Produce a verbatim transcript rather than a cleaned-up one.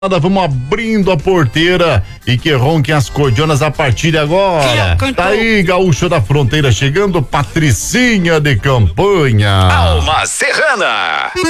Vamos abrindo a porteira e que ronquem as cordionas a partir de agora. Tá aí, gaúcho da fronteira chegando, Patricinha de Campanha. Alma Serrana.